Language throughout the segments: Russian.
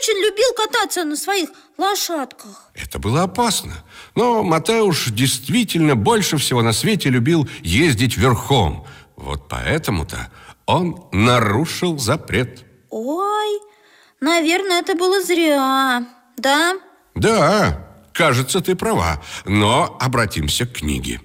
очень любил кататься на своих лошадках. Это было опасно. Но Матеуш действительно больше всего на свете любил ездить верхом. Вот поэтому-то он нарушил запрет. Ой, наверное, это было зря, да? Да, кажется, ты права. Но обратимся к книге.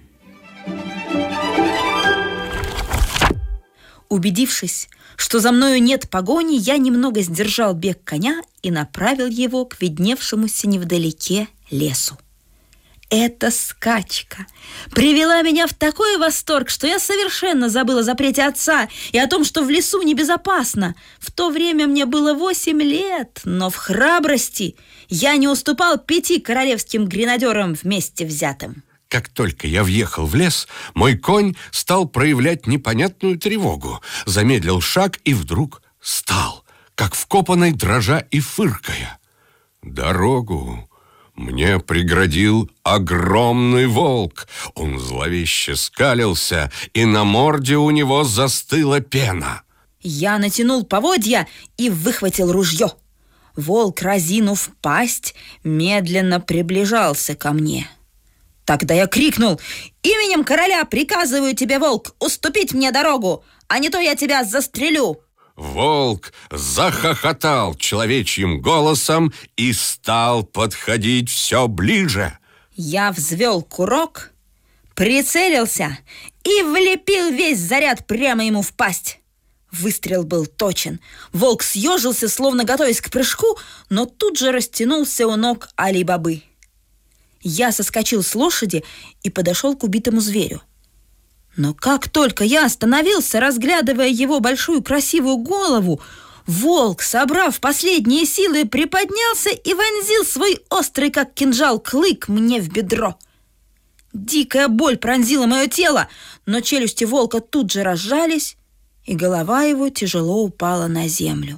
Убедившись, что за мною нет погони, я немного сдержал бег коня и направил его к видневшемуся невдалеке лесу. Эта скачка привела меня в такой восторг, что я совершенно забыла о запрете отца и о том, что в лесу небезопасно. В то время мне было 8 лет, но в храбрости я не уступал 5 королевским гренадерам вместе взятым. Как только я въехал в лес, мой конь стал проявлять непонятную тревогу, замедлил шаг и вдруг стал, как вкопанный, дрожа и фыркая. Дорогу мне преградил огромный волк. Он зловеще скалился, и на морде у него застыла пена. Я натянул поводья и выхватил ружье. Волк, разинув пасть, медленно приближался ко мне. Тогда я крикнул: «Именем короля приказываю тебе, волк, уступить мне дорогу, а не то я тебя застрелю!» Волк захохотал человечьим голосом и стал подходить все ближе. Я взвел курок, прицелился и влепил весь заряд прямо ему в пасть. Выстрел был точен. Волк съежился, словно готовясь к прыжку, но тут же растянулся у ног Али-Бабы. Я соскочил с лошади и подошел к убитому зверю. Но как только я остановился, разглядывая его большую красивую голову, волк, собрав последние силы, приподнялся и вонзил свой острый, как кинжал, клык мне в бедро. Дикая боль пронзила мое тело, но челюсти волка тут же разжались, и голова его тяжело упала на землю.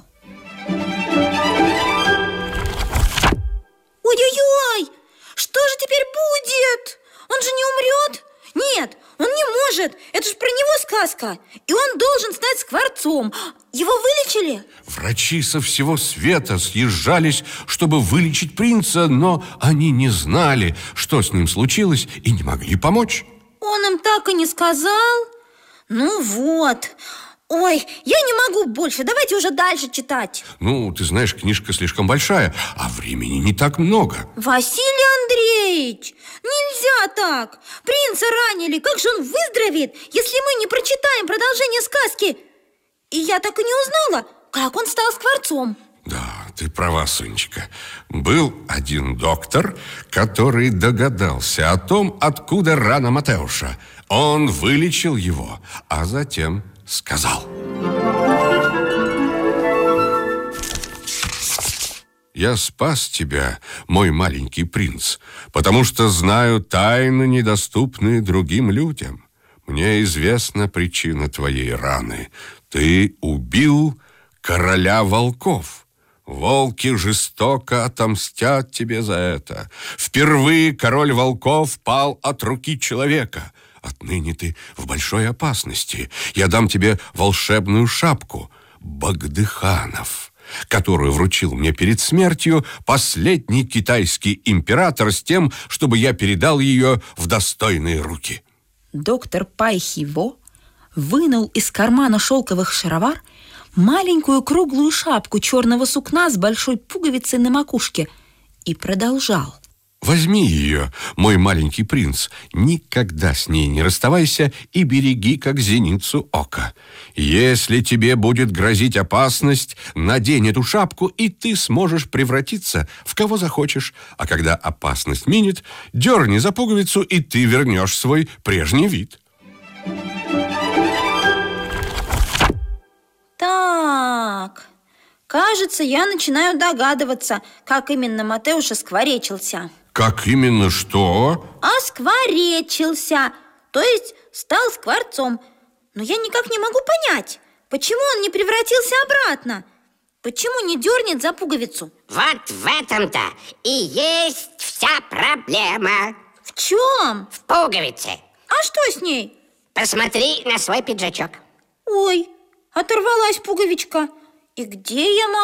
Ой-ой-ой! Что же теперь будет? Он же не умрет? Нет, он не может. Это же про него сказка. И он должен стать скворцом. Его вылечили? Врачи со всего света съезжались, чтобы вылечить принца, но они не знали, что с ним случилось, и не могли помочь. Он им так и не сказал? Ну вот. Ой, я не могу больше. Давайте уже дальше читать. Ну, ты знаешь, книжка слишком большая, а времени не так много. Василий Андреевич, нельзя так. Принца ранили. Как же он выздоровеет, если мы не прочитаем продолжение сказки? И я так и не узнала, как он стал скворцом. Да, ты права, Сонечка. Был один доктор, который догадался о том, откуда рана Матеуша. Он вылечил его, а затем сказал: «Я спас тебя, мой маленький принц, потому что знаю тайны, недоступные другим людям. Мне известна причина твоей раны. Ты убил короля волков. Волки жестоко отомстят тебе за это. Впервые король волков пал от руки человека. Отныне ты в большой опасности. Я дам тебе волшебную шапку Багдыханов, которую вручил мне перед смертью последний китайский император с тем, чтобы я передал ее в достойные руки». Доктор Пайхиво вынул из кармана шелковых шаровар маленькую круглую шапку черного сукна с большой пуговицей на макушке и продолжал: «Возьми ее, мой маленький принц, никогда с ней не расставайся и береги, как зеницу ока. Если тебе будет грозить опасность, надень эту шапку, и ты сможешь превратиться в кого захочешь. А когда опасность минет, дерни за пуговицу, и ты вернешь свой прежний вид». Так, кажется, я начинаю догадываться, как именно Матеуш оскворечился. Как именно что? Оскворечился, то есть стал скворцом. Но я никак не могу понять, почему он не превратился обратно. Почему не дернет за пуговицу? Вот в этом-то и есть вся проблема. В чем? В пуговице. А что с ней? Посмотри на свой пиджачок. Ой, оторвалась пуговичка. И где я могу